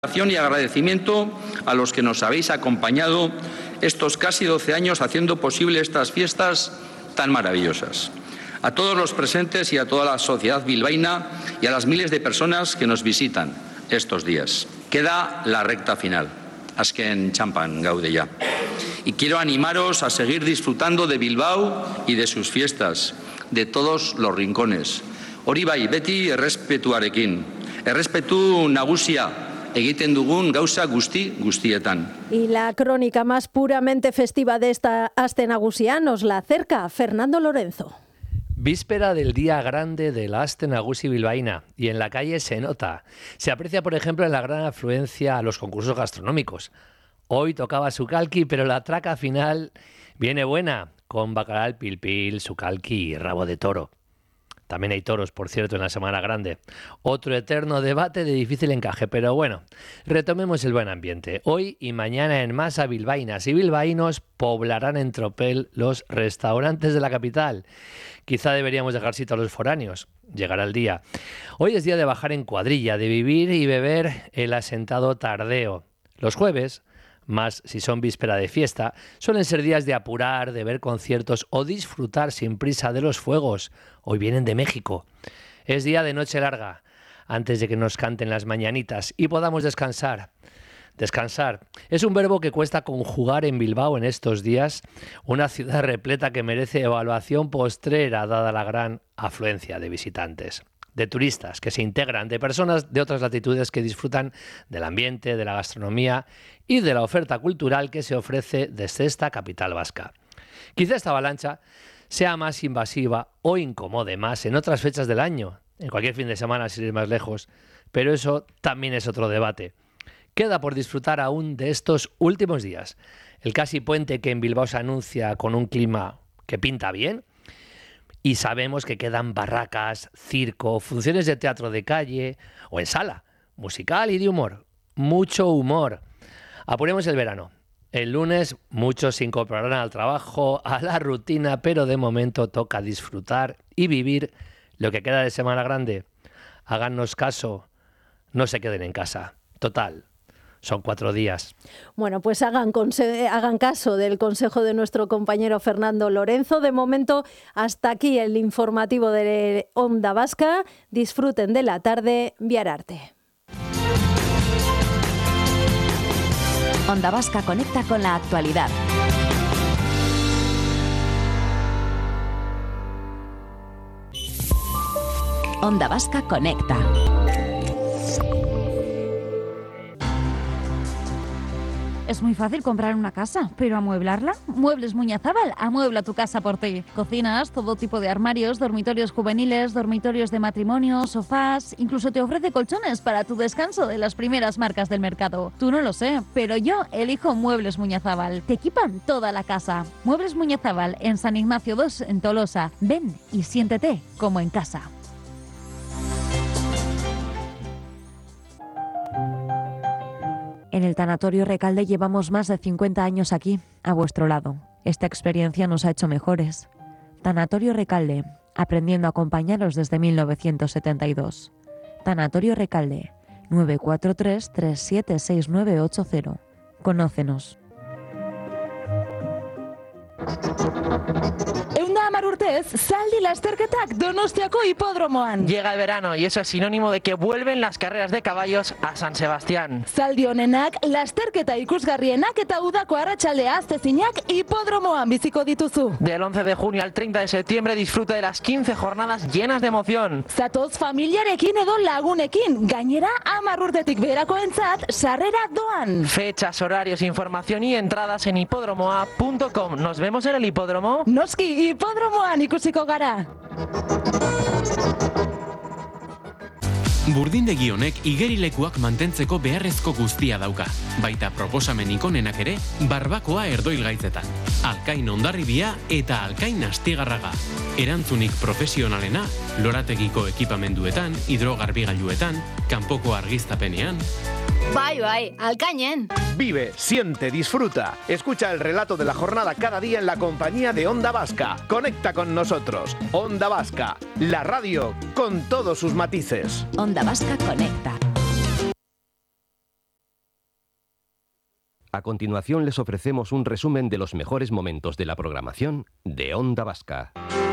Y agradecimiento a los que nos habéis acompañado estos casi 12 años haciendo posible estas fiestas tan maravillosas. A todos los presentes y a toda la sociedad bilbaína y a las miles de personas que nos visitan estos días. Queda la recta final. Azken txanpan gaude ya. Y quiero animaros a seguir disfrutando de Bilbao y de sus fiestas, de todos los rincones. Hori bai, beti errespetuarekin. Errespetu nagusia. Egiten dugun gauza guztietan. Y la crónica más puramente festiva de esta Aste Nagusia nos la acerca Fernando Lorenzo. Víspera del día grande de la Aste Nagusi bilbaína, y en la calle se nota. Se aprecia, por ejemplo, en la gran afluencia a los concursos gastronómicos. Hoy tocaba Sukalki, pero la traca final viene buena, con bacalao al pil-pil, Sukalki y rabo de toro. También hay toros, por cierto, en la Semana Grande. Otro eterno debate de difícil encaje, pero bueno, retomemos el buen ambiente. Hoy y mañana en masa bilbaínas y bilbaínos poblarán en tropel los restaurantes de la capital. Quizá deberíamos dejar sitio a los foráneos. Llegará el día. Hoy es día de bajar en cuadrilla, de vivir y beber el asentado tardeo. Los jueves, más si son víspera de fiesta, suelen ser días de apurar, de ver conciertos o disfrutar sin prisa de los fuegos. Hoy vienen de México. Es día de noche larga, antes de que nos canten las mañanitas y podamos descansar. Descansar es un verbo que cuesta conjugar en Bilbao en estos días, una ciudad repleta que merece evaluación postrera dada la gran afluencia de visitantes, de turistas que se integran, de personas de otras latitudes que disfrutan del ambiente, de la gastronomía y de la oferta cultural que se ofrece desde esta capital vasca. Quizá esta avalancha sea más invasiva o incomode más en otras fechas del año, en cualquier fin de semana sin ir más lejos, pero eso también es otro debate. Queda por disfrutar aún de estos últimos días. El casi puente que en Bilbao se anuncia con un clima que pinta bien, y sabemos que quedan barracas, circo, funciones de teatro de calle o en sala, musical y de humor. Mucho humor. Apuremos el verano. El lunes muchos se incorporarán al trabajo, a la rutina, pero de momento toca disfrutar y vivir lo que queda de Semana Grande. Háganos caso, no se queden en casa. Total, son 4 días. Bueno, pues hagan caso del consejo de nuestro compañero Fernando Lorenzo. De momento, hasta aquí el informativo de Onda Vasca. Disfruten de la tarde. Viararte. Onda Vasca conecta con la actualidad. Onda Vasca conecta. Es muy fácil comprar una casa, pero ¿amueblarla? Muebles Muñazábal amuebla tu casa por ti. Cocinas, todo tipo de armarios, dormitorios juveniles, dormitorios de matrimonio, sofás, incluso te ofrece colchones para tu descanso de las primeras marcas del mercado. Tú no lo sé, pero yo elijo Muebles Muñazábal. Te equipan toda la casa. Muebles Muñazábal en San Ignacio 2 en Tolosa. Ven y siéntete como en casa. En el Tanatorio Recalde llevamos más de 50 años aquí, a vuestro lado. Esta experiencia nos ha hecho mejores. Tanatorio Recalde, aprendiendo a acompañaros desde 1972. Tanatorio Recalde, 943 376980. Conócenos. Eunda hamar urtez, zaldi lasterketak Donostiako hipodromoan. Llega el verano y eso es sinónimo de que vuelven las carreras de caballos a San Sebastián. Zaldi honenak, lasterketa ikusgarrienak eta udako arratsaldea aztezinak hipodromoan biziko dituzu. Del 11 de junio al 30 de septiembre disfruta de las 15 jornadas llenas de emoción. Zatoz familiarekin edo lagunekin, gainera 10 urtetik beherakoentzat sarrera doan. Fechas, horarios, información y entradas en hipodromoa.com. Nos vemos en el hipódromo. Noski, hipodromoan ikusiko gara. Burdindegi honek igerilekuak mantentzeko beharrezko guztia dauka. Baita proposamenik onenak ere, barbakoa erdoilgaitzetan. Alkain Hondarribia eta Alkain Astigarraga. Erantzunik profesionalena, lorategiko ekipamenduetan, hidrogarbigailuetan, kanpoko argiztapenean. Bai, Alkainen. Vive, siente, disfruta. Escucha el relato de la jornada cada día en la compañía de Onda Vasca. Conecta con nosotros. Onda Vasca, la radio con todos sus matices. Onda Vasca conecta. A continuación les ofrecemos un resumen de los mejores momentos de la programación de Onda Vasca.